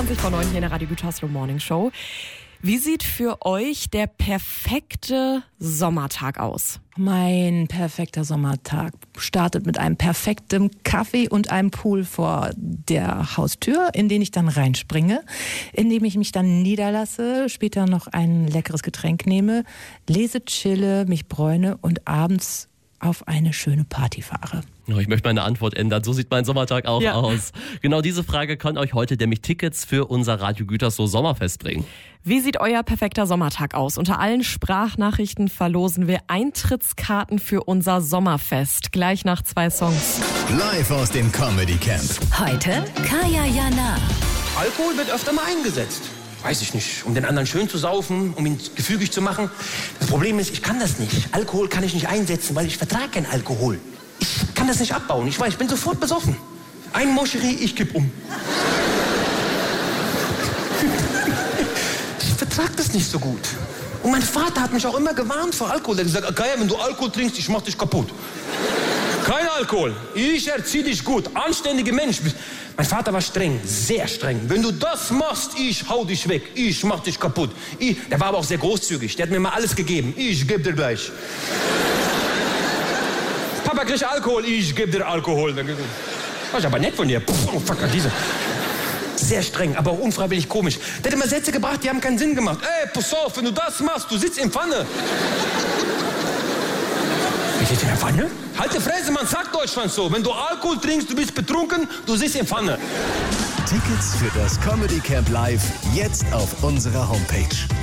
20 vor 9 hier in der Radio Gütersloh Morning Show. Wie sieht für euch der perfekte Sommertag aus? Mein perfekter Sommertag startet mit einem perfekten Kaffee und einem Pool vor der Haustür, in den ich dann reinspringe, in dem ich mich dann niederlasse, später noch ein leckeres Getränk nehme, lese, chille, mich bräune und abends auf eine schöne Party fahre. Ich möchte meine Antwort ändern. So sieht mein Sommertag auch aus. Genau diese Frage kann euch heute nämlich Tickets für unser Radio Gütersloh Sommerfest bringen. Wie sieht euer perfekter Sommertag aus? Unter allen Sprachnachrichten verlosen wir Eintrittskarten für unser Sommerfest. Gleich nach 2 Songs. Live aus dem Comedy Camp. Heute Kaya Jana. Alkohol wird öfter mal eingesetzt. Weiß ich nicht, um den anderen schön zu saufen, um ihn gefügig zu machen. Das Problem ist, ich kann das nicht. Alkohol kann ich nicht einsetzen, weil ich vertrage keinen Alkohol. Ich kann das nicht abbauen. Ich weiß, ich bin sofort besoffen. Ein Moscherie, ich kipp um. Ich vertrage das nicht so gut. Und mein Vater hat mich auch immer gewarnt vor Alkohol. Er hat gesagt, Kaya, wenn du Alkohol trinkst, ich mach dich kaputt. Kein Alkohol. Ich erziehe dich gut. Anständiger Mensch. Mein Vater war streng, sehr streng. Wenn du das machst, ich hau dich weg. Ich mach dich kaputt. Der war aber auch sehr großzügig. Der hat mir mal alles gegeben. Ich geb dir gleich. Papa kriegt Alkohol. Ich geb dir Alkohol. Das ist aber nett von dir. Oh, fuck, diese. Sehr streng, aber auch unfreiwillig komisch. Der hat immer Sätze gebracht, die haben keinen Sinn gemacht. Ey, pass auf, wenn du das machst, du sitzt in Pfanne. Wie sitzt in der Pfanne? Halt die Fresse, man sagt Deutschland so. Wenn du Alkohol trinkst, du bist betrunken, du sitzt in Pfanne. Tickets für das Comedy Camp Live jetzt auf unserer Homepage